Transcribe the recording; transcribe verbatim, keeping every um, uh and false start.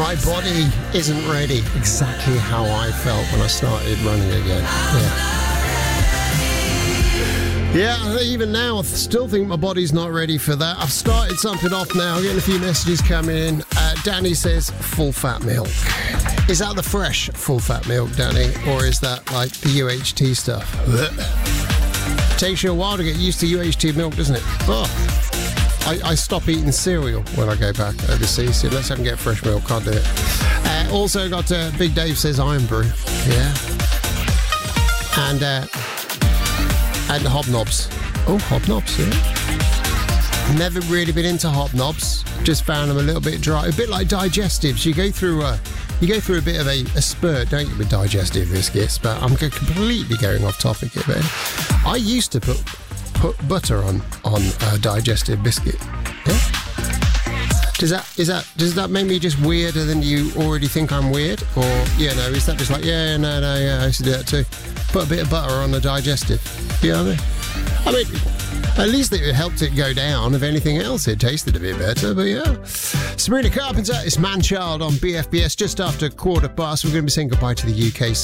My body isn't ready. Exactly how I felt when I started running again. Yeah. Yeah, even now, I still think my body's not ready for that. I've started something off now, getting a few messages coming in. Uh, Danny says, full fat milk. Is that the fresh full fat milk, Danny? Or is that like the U H T stuff? Takes you a while to get used to U H T milk, doesn't it? Oh. I, I stop eating cereal when I go back overseas, so unless I can get fresh milk, can't do it. Uh, also got uh, Big Dave says Iron Brew. Yeah. And, uh, and hobnobs. Oh, hobnobs, yeah. Never really been into hobnobs. Just found them a little bit dry. A bit like digestives. You go through a, you go through a bit of a, a spurt, don't you, with digestive biscuits? But I'm completely going off topic here, man. I used to put put butter on on a digestive biscuit. Yeah. Does that is that does that make me just weirder than you already think I'm weird? Or yeah, no, is that just like yeah, no, no, yeah, I used to do that too. Put a bit of butter on the digestive. You know what I mean? I mean, at least it helped it go down. If anything else, it tasted a bit better. But yeah. Sabrina Carpenter, it's Man Child on B F B S just after quarter past. We're going to be saying goodbye to the U K